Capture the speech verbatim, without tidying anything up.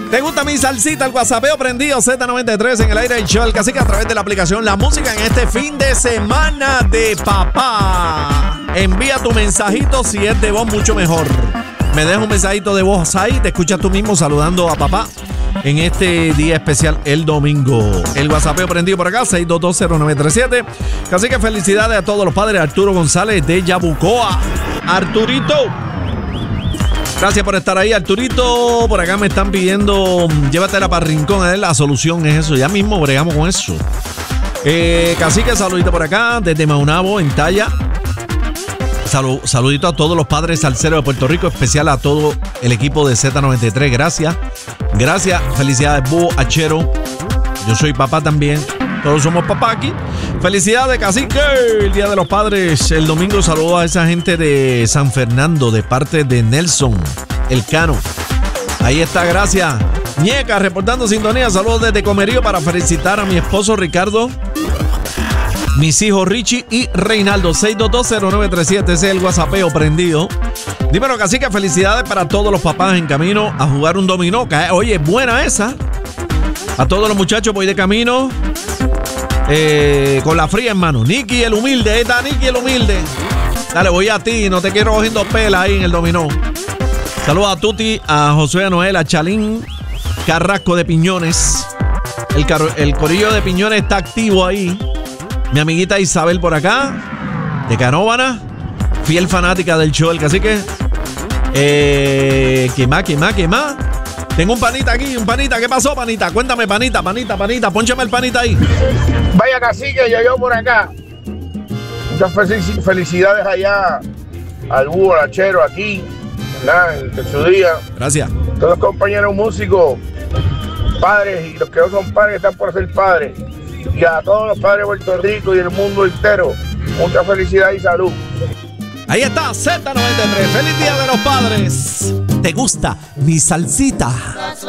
¿Te gusta mi salsita? El WhatsAppeo prendido Z noventa y tres en el aire del show El Cacique a través de la aplicación La Música en este fin de semana de papá. Envía tu mensajito, si es de voz mucho mejor. Me deja un mensajito de voz ahí, te escuchas tú mismo saludando a papá en este día especial el domingo. El WhatsAppeo prendido por acá, seis dos dos cero nueve tres siete. Cacique, felicidades a todos los padres. Arturo González de Yabucoa. Arturito, gracias por estar ahí, Arturito. Por acá me están pidiendo, llévatela para Rincón. A ver, la solución es eso. Ya mismo bregamos con eso. Eh, Cacique, saludito por acá, desde Maunabo, en Talla. Salud, saludito a todos los padres salseros de Puerto Rico, especial a todo el equipo de Z noventa y tres. Gracias. Gracias. Felicidades, Búho, Achero. Yo soy papá también. Todos somos papá aquí. Felicidades, Cacique. El Día de los Padres. El domingo saludo a esa gente de San Fernando de parte de Nelson, el Cano. Ahí está, gracias. Ñeca, reportando sintonía. Saludos desde Comerío para felicitar a mi esposo Ricardo, mis hijos Richie y Reinaldo. Seis dos dos cero nueve tres siete. Ese es el WhatsAppeo prendido. Dímelo, Cacique, felicidades para todos los papás en camino a jugar un dominó. Oye, buena esa. A todos los muchachos voy de camino eh, con la fría en mano. Nicky el humilde, ahí está Nicky el humilde. Dale, voy a ti, no te quiero cogiendo pelas ahí en el dominó. Saludos a Tuti, a Josué Noel, a Chalín Carrasco de Piñones. El, car- el corillo de Piñones está activo ahí. Mi amiguita Isabel por acá, de Canóvana, fiel fanática del show El Cacique. Eh, ¿Qué más, qué más, qué más? Tengo un panita aquí, un panita. ¿Qué pasó, panita? Cuéntame, panita, panita, panita. Pónchame el panita ahí. Vaya, Cacique, ya yo por acá. Muchas felic- felicidades allá al Búho, al Achero, aquí, ¿verdad? En su día. Gracias. Todos los compañeros músicos, padres y los que no son padres están por ser padres. Y a todos los padres de Puerto Rico y el mundo entero, mucha felicidad y salud. Ahí está, Z noventa y tres. ¡Feliz Día de los Padres! ¿Te gusta mi salsita?